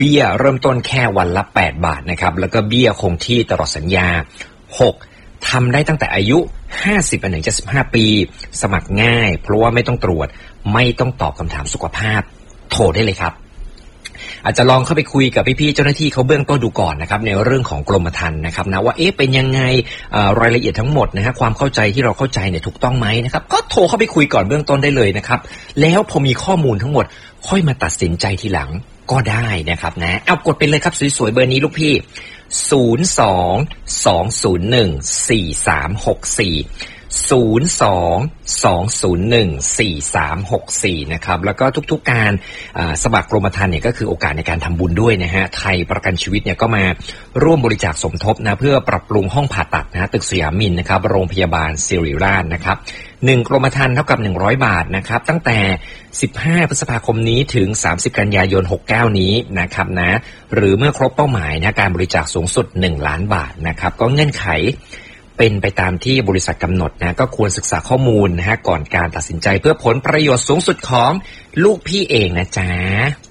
เบี้ยเริ่มต้นแค่วันละ8 บาทนะครับแล้วก็เบี้ยคงที่ตลอดสัญญา6ทำได้ตั้งแต่อายุ50ถึง75ปีสมัครง่ายเพราะว่าไม่ต้องตรวจไม่ต้องตอบคำถามสุขภาพโทรได้เลยครับอาจจะลองเข้าไปคุยกับพี่ๆเจ้าหน้าที่เขาเบื้องต้นดูก่อนนะครับในเรื่องของกรมธรรม์นะครับนะว่าเป็นยังไงรายละเอียดทั้งหมดนะฮะความเข้าใจที่เราเข้าใจเนี่ยถูกต้องไหมนะครับก็โทรเข้าไปคุยก่อนเบื้องต้นได้เลยนะครับแล้วพอมีข้อมูลทั้งหมดค่อยมาตัดสินใจทีหลังก็ได้นะครับนะเอากดไปเลยครับสวยๆเบอร์นี้ลูกพี่02-201-436402-201-4364นะครับแล้วก็ทุกๆการสมัครกรมธรรม์เนี่ยก็คือโอกาสในการทำบุญด้วยนะฮะไทยประกันชีวิตเนี่ยก็มาร่วมบริจาคสมทบนะเพื่อปรับปรุงห้องผ่าตัดนะตึกสยามมินนะครับโรงพยาบาลศิริราชนะครับ1กรมธรรม์เท่ากับ100 บาทนะครับตั้งแต่15พฤษภาคมนี้ถึง30กันยายน69นี้นะครับนะหรือเมื่อครบเป้าหมายนะการบริจาคสูงสุด1 ล้านบาทนะครับก็เงื่อนไขเป็นไปตามที่บริษัทกำหนดนะก็ควรศึกษาข้อมูลนะฮะก่อนการตัดสินใจเพื่อผลประโยชน์สูงสุดของลูกพี่เองนะจ๊ะ